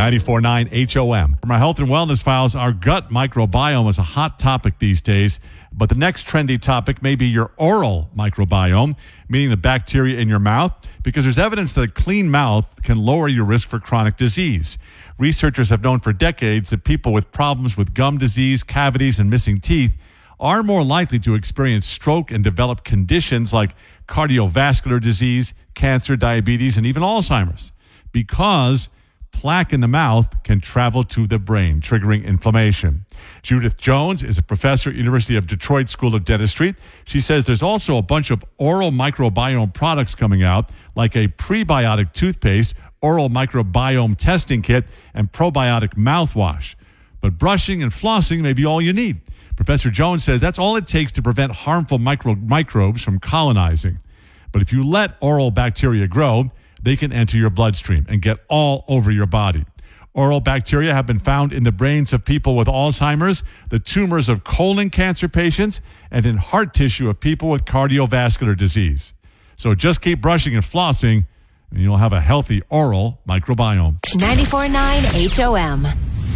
94.9 HOM. From our health and wellness files, our gut microbiome is a hot topic these days. But the next trendy topic may be your oral microbiome, meaning the bacteria in your mouth, because there's evidence that a clean mouth can lower your risk for chronic disease. Researchers have known for decades that people with problems with gum disease, cavities, and missing teeth are more likely to experience stroke and develop conditions like cardiovascular disease, cancer, diabetes, and even Alzheimer's, because plaque in the mouth can travel to the brain, triggering inflammation. Judith Jones is a professor at University of Detroit School of Dentistry. She says there's also a bunch of oral microbiome products coming out, like a prebiotic toothpaste, oral microbiome testing kit, and probiotic mouthwash. But brushing and flossing may be all you need. Professor Jones says that's all it takes to prevent harmful microbes from colonizing. But if you let oral bacteria grow, they can enter your bloodstream and get all over your body. Oral bacteria have been found in the brains of people with Alzheimer's, the tumors of colon cancer patients, and in heart tissue of people with cardiovascular disease. So just keep brushing and flossing, and you'll have a healthy oral microbiome. 94.9 HOM.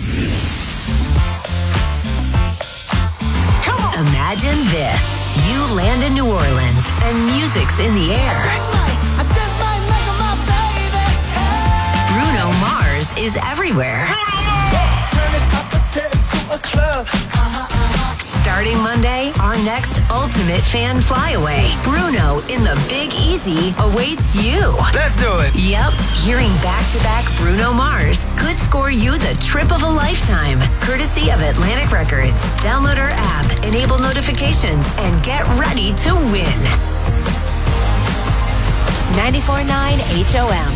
Imagine this. You land in New Orleans and music's in the air. Bruno Mars is everywhere. Starting Monday, our next ultimate fan flyaway, Bruno in the Big Easy, awaits you. Let's do it. Yep, hearing back-to-back Bruno Mars could score you the trip of a lifetime, courtesy of Atlantic Records. Download our app, enable notifications, and get ready to win. 94.9 HOM.